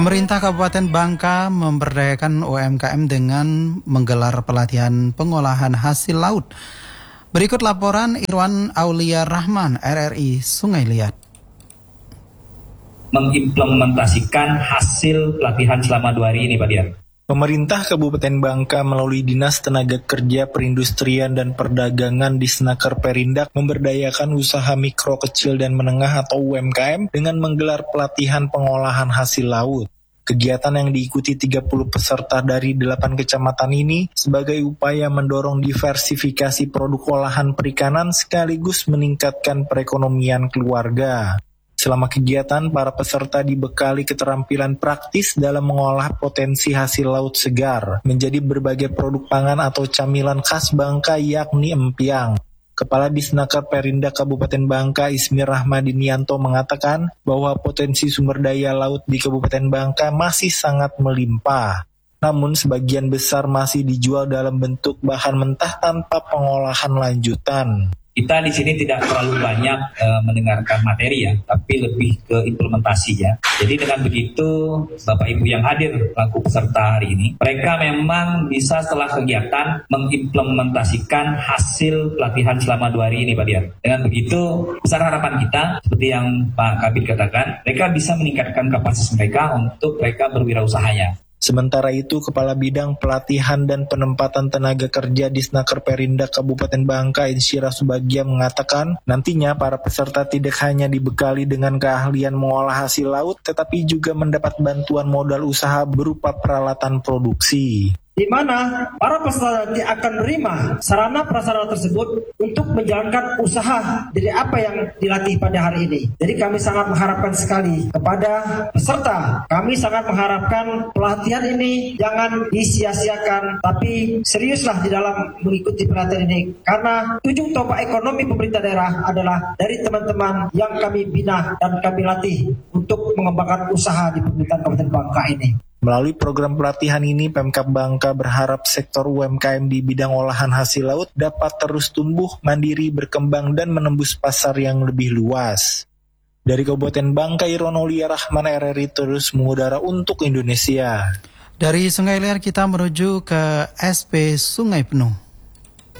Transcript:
Pemerintah Kabupaten Bangka memberdayakan UMKM dengan menggelar pelatihan pengolahan hasil laut. Berikut laporan Irwan Aulia Rahman, RRI Sungai Liat. Mengimplementasikan hasil pelatihan selama 2 hari ini, Pak Dian. Pemerintah Kabupaten Bangka melalui Dinas Tenaga Kerja Perindustrian dan Perdagangan di Snaker Perindak memberdayakan usaha mikro, kecil, dan menengah atau UMKM dengan menggelar pelatihan pengolahan hasil laut. Kegiatan yang diikuti 30 peserta dari 8 kecamatan ini sebagai upaya mendorong diversifikasi produk olahan perikanan sekaligus meningkatkan perekonomian keluarga. Selama kegiatan, para peserta dibekali keterampilan praktis dalam mengolah potensi hasil laut segar menjadi berbagai produk pangan atau camilan khas Bangka yakni empiang. Kepala Disnaker Perindak Kabupaten Bangka Ismir Rahmadinianto mengatakan bahwa potensi sumber daya laut di Kabupaten Bangka masih sangat melimpah. Namun sebagian besar masih dijual dalam bentuk bahan mentah tanpa pengolahan lanjutan. Kita di sini tidak terlalu banyak mendengarkan materi ya, tapi lebih ke implementasi ya. Jadi dengan begitu, Bapak Ibu yang hadir pelaku peserta hari ini, mereka memang bisa setelah kegiatan mengimplementasikan hasil pelatihan selama 2 hari ini, Pak Dian. Dengan begitu, besar harapan kita, seperti yang Pak Kabid katakan, mereka bisa meningkatkan kapasitas mereka untuk mereka berwirausahanya. Sementara itu, Kepala Bidang Pelatihan dan Penempatan Tenaga Kerja di Snaker Perindak Kabupaten Bangka, Insyira Subagia mengatakan, nantinya para peserta tidak hanya dibekali dengan keahlian mengolah hasil laut, tetapi juga mendapat bantuan modal usaha berupa peralatan produksi. Di mana para peserta nanti akan menerima sarana prasarana tersebut untuk menjalankan usaha dari apa yang dilatih pada hari ini. Jadi kami sangat mengharapkan sekali kepada peserta, kami sangat mengharapkan pelatihan ini jangan disia-siakan, tapi seriuslah di dalam mengikuti pelatihan ini. Karena ujung tombak ekonomi pemerintah daerah adalah dari teman-teman yang kami bina dan kami latih untuk mengembangkan usaha di pemerintahan Kabupaten Bangka ini. Melalui program pelatihan ini, Pemkab Bangka berharap sektor UMKM di bidang olahan hasil laut dapat terus tumbuh, mandiri, berkembang, dan menembus pasar yang lebih luas. Dari Kabupaten Bangka, Irwan Aulia Rahman, RRI terus mengudara untuk Indonesia. Dari Sungai Liat kita menuju ke SP Sungai Penuh.